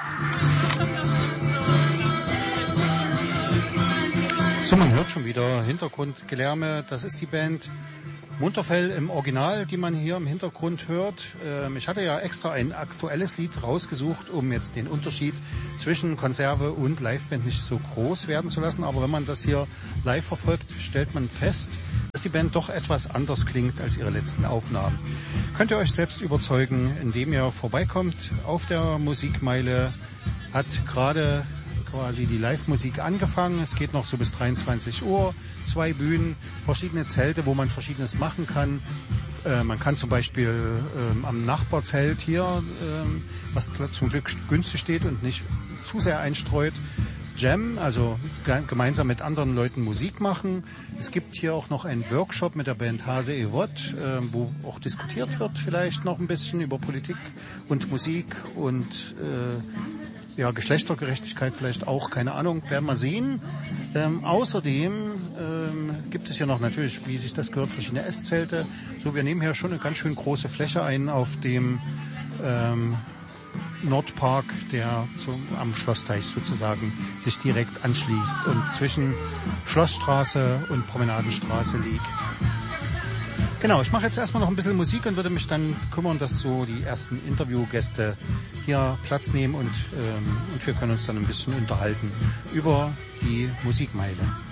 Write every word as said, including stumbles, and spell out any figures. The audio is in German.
So, man hört schon wieder Hintergrundgelärme. Das ist die Band Munterfell im Original, die man hier im Hintergrund hört. Ähm, ich hatte ja extra ein aktuelles Lied rausgesucht, um jetzt den Unterschied zwischen Konserve und Liveband nicht so groß werden zu lassen. Aber wenn man das hier live verfolgt, stellt man fest, dass die Band doch etwas anders klingt als ihre letzten Aufnahmen. Könnt ihr euch selbst überzeugen, indem ihr vorbeikommt. Auf der Musikmeile hat gerade quasi die Live-Musik angefangen. Es geht noch so bis dreiundzwanzig Uhr. Zwei Bühnen, verschiedene Zelte, wo man Verschiedenes machen kann. Äh, man kann zum Beispiel ähm, am Nachbarzelt hier, ähm, was zum Glück günstig steht und nicht zu sehr einstreut, Jam, also ge- gemeinsam mit anderen Leuten Musik machen. Es gibt hier auch noch einen Workshop mit der Band Hase Evot, äh, wo auch diskutiert wird vielleicht noch ein bisschen über Politik und Musik und äh, ja, Geschlechtergerechtigkeit vielleicht auch, keine Ahnung, werden wir sehen. Ähm, außerdem ähm, gibt es ja noch natürlich, wie sich das gehört, verschiedene Esszelte. So, wir nehmen hier schon eine ganz schön große Fläche ein auf dem ähm, Nordpark, der zum, am Schlossteich sozusagen sich direkt anschließt und zwischen Schlossstraße und Promenadenstraße liegt. Genau, ich mache jetzt erstmal noch ein bisschen Musik und würde mich dann kümmern, dass so die ersten Interviewgäste hier Platz nehmen und, ähm, und wir können uns dann ein bisschen unterhalten über die Musikmeile.